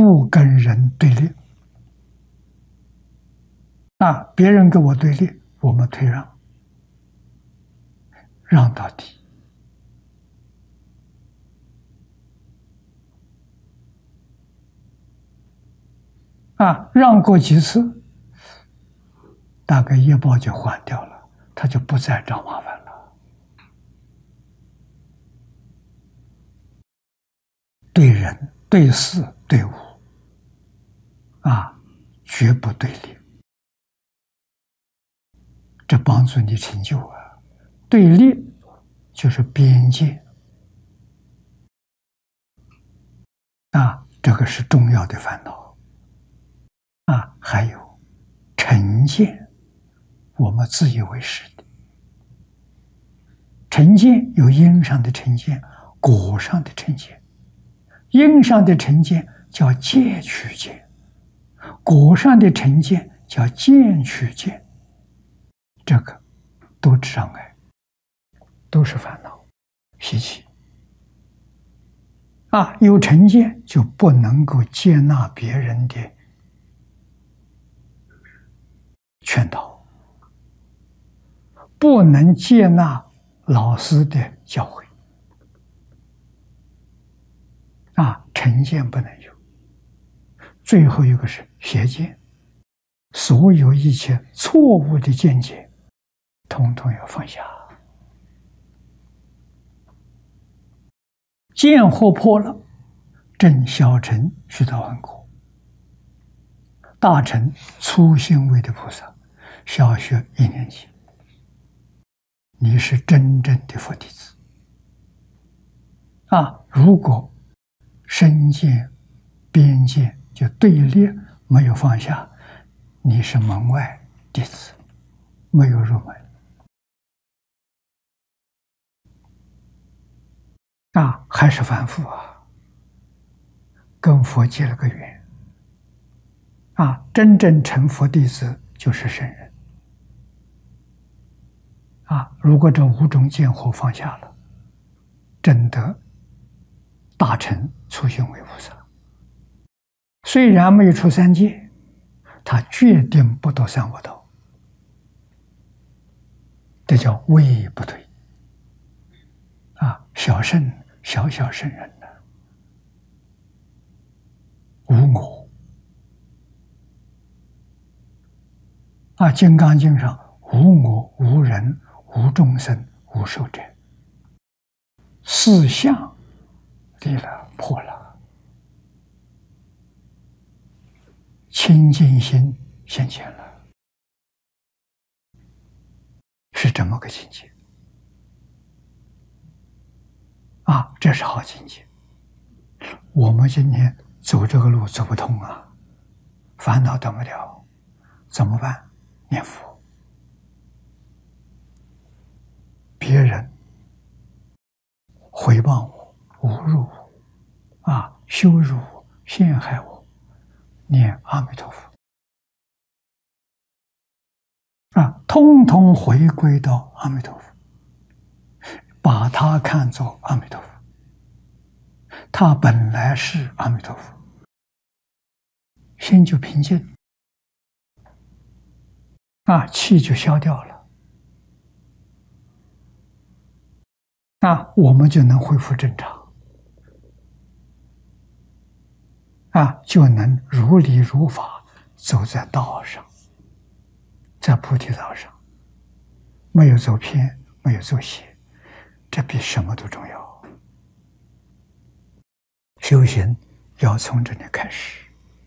不跟人对立。别人跟我对立，我们退让，让到底。让过几次，大概业报就还掉了，他就不再找麻烦了。对人、对事、对物，绝不对立，这帮助你成就啊。对立就是边界这个是重要的烦恼还有成见，我们自以为是的成见，有因上的成见，果上的成见。因上的成见叫戒取见，果上的成见叫见取见，这个都是障碍，都是烦恼习气有成见就不能够接纳别人的劝导，不能接纳老师的教诲成见不能有。最后一个是邪见，所有一切错误的见解统统要放下。见惑破了，正小乘须陀洹果，大乘初信位的菩萨，小学1年级，你是真正的佛弟子如果身见边界就对立没有放下，你是门外弟子，没有入门还是凡夫跟佛结了个缘真正成佛弟子就是圣人如果这5种见惑放下了，真得大乘初信位菩萨。虽然没有出三界，他决定不堕三恶道，这叫位不退小圣小圣人无我金刚经上无我无人无众生无寿者，4相离了破了，清净心现前了，是这么个境界这是好境界。我们今天走这个路走不通烦恼断不了，怎么办？念佛。别人诽谤我、侮辱我羞辱我、陷害我，念阿弥陀佛通通回归到阿弥陀佛，把它看作阿弥陀佛，他本来是阿弥陀佛，心就平静气就消掉了我们就能恢复正常就能如理如法走在道上，在菩提道上，没有走偏，没有走邪，这比什么都重要。修行要从这里开始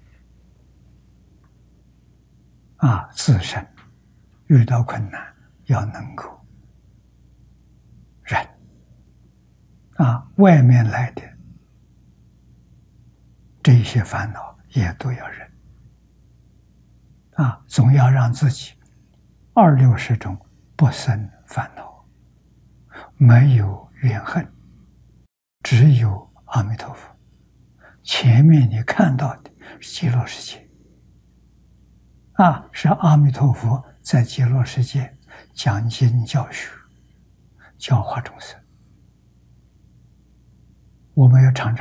自身遇到困难要能够忍外面来的这些烦恼也都要忍总要让自己260中不生烦恼，没有怨恨，只有阿弥陀佛。前面你看到的是极乐世界是阿弥陀佛在极乐世界讲经教学，教化众生。我们要常常